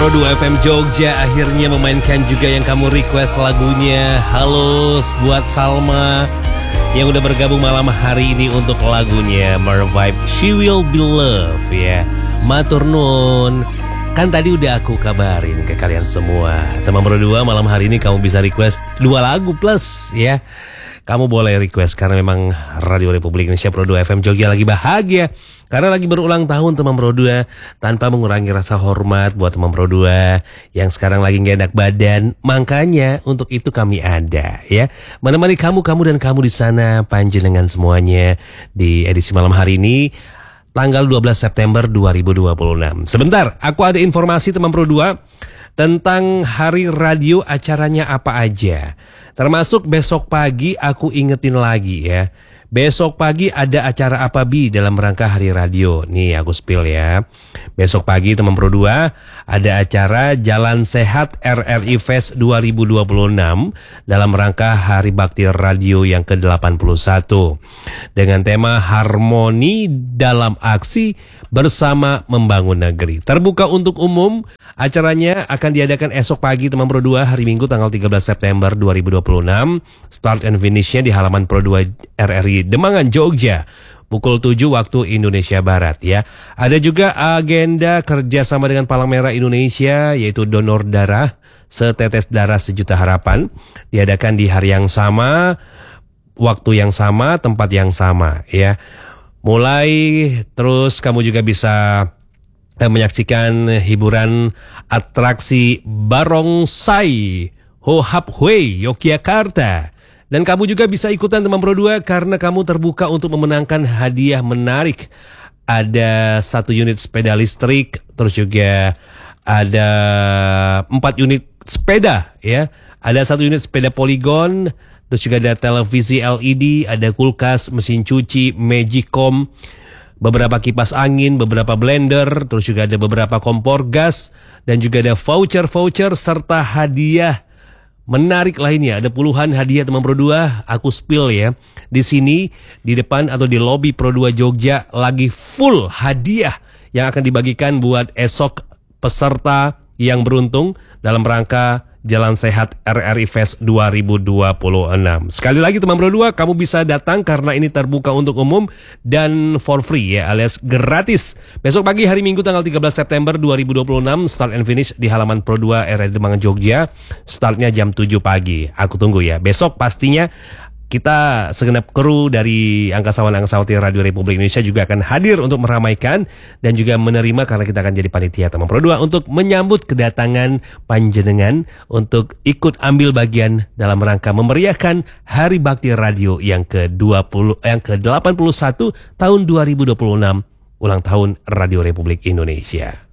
Pro 2 FM Jogja akhirnya memainkan juga yang kamu request lagunya. Halo buat Salma yang udah bergabung malam hari ini untuk lagunya Mervibe She Will Be Love ya. Matur nuwun. Kan tadi udah aku kabarin ke kalian semua. Teman Pro 2 malam hari ini kamu bisa request 2 lagu plus ya. Kamu boleh request karena memang Radio Republik Indonesia Pro 2 FM Jogja lagi bahagia karena lagi berulang tahun teman Pro 2, tanpa mengurangi rasa hormat buat teman Pro 2 yang sekarang lagi gak enak badan. Makanya untuk itu kami ada ya, menemani kamu dan kamu di sana panjenengan semuanya di edisi malam hari ini tanggal 12 September 2026. Sebentar, aku ada informasi teman Pro 2 tentang hari radio, acaranya apa aja. Termasuk besok pagi aku ingetin lagi ya. Besok pagi ada acara apa Bi dalam rangka hari radio. Nih aku spill ya. Besok pagi teman Pro 2 ada acara Jalan Sehat RRI Fest 2026 dalam rangka Hari Bakti Radio yang ke-81 dengan tema Harmoni dalam Aksi Bersama Membangun Negeri. Terbuka untuk umum. Acaranya akan diadakan esok pagi teman Pro 2 hari Minggu tanggal 13 September 2026. Start and finishnya di halaman Pro 2 RRI Demangan Jogja pukul 7 waktu Indonesia Barat ya. Ada juga agenda kerjasama dengan Palang Merah Indonesia yaitu donor darah, setetes darah sejuta harapan, diadakan di hari yang sama, waktu yang sama, tempat yang sama ya. Mulai terus kamu juga bisa menyaksikan hiburan atraksi Barongsai Hohap Hui Yogyakarta. Dan kamu juga bisa ikutan teman Pro 2 karena kamu terbuka untuk memenangkan hadiah menarik. Ada 1 unit sepeda listrik, terus juga ada 4 unit sepeda ya. Ada 1 unit sepeda Polygon, terus juga ada televisi LED, ada kulkas, mesin cuci, Magicom, beberapa kipas angin, beberapa blender, terus juga ada beberapa kompor gas, dan juga ada voucher-voucher serta hadiah menarik lainnya. Ada puluhan hadiah teman Pro 2, aku spill ya. Di sini, di depan atau di lobi Pro 2 Jogja lagi full hadiah yang akan dibagikan buat esok peserta yang beruntung dalam rangka Jalan Sehat RRI Fest 2026. Sekali lagi teman Pro 2, kamu bisa datang karena ini terbuka untuk umum dan for free ya, alias gratis. Besok pagi hari Minggu tanggal 13 September 2026, start and finish di halaman Pro 2 RRI Demangan Jogja. Startnya jam 7 pagi. Aku tunggu ya. Besok pastinya kita segenap kru dari Angkasawan-Angkasawati Radio Republik Indonesia juga akan hadir untuk meramaikan dan juga menerima karena kita akan jadi panitia teman Pro 2 untuk menyambut kedatangan panjenengan untuk ikut ambil bagian dalam rangka memeriahkan Hari Bakti Radio yang ke-81 tahun 2026, ulang tahun Radio Republik Indonesia.